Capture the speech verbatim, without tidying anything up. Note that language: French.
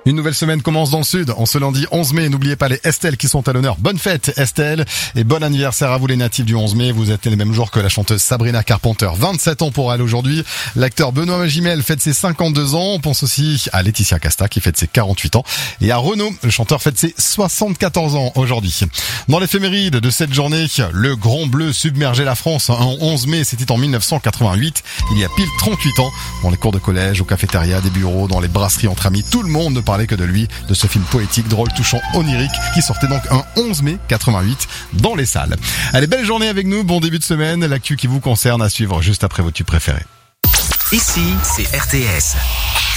Une nouvelle semaine commence dans le sud, en ce lundi onze mai. N'oubliez pas les Estelle qui sont à l'honneur. Bonne fête Estelle et bon anniversaire à vous les natifs du onze mai. Vous êtes les mêmes jours que la chanteuse Sabrina Carpenter. vingt-sept ans pour elle aujourd'hui. L'acteur Benoît Magimel fête ses cinquante-deux ans. On pense aussi à Laetitia Casta qui fête ses quarante-huit ans. Et à Renaud, le chanteur fête ses soixante-quatorze ans aujourd'hui. Dans l'éphéméride de cette journée, le Grand Bleu submergeait la France en onze mai. C'était en mille neuf cent quatre-vingt-huit. Il y a pile trente-huit ans. Dans les cours de collège, aux cafétérias, des bureaux, dans les brasseries entre amis, tout le monde ne parlait que de lui, de ce film poétique, drôle, touchant, onirique, qui sortait donc un onze mai quatre-vingt-huit dans les salles. Allez, belle journée avec nous, bon début de semaine, l'actu qui vous concerne à suivre juste après vos tubes préférés. Ici, c'est R T S.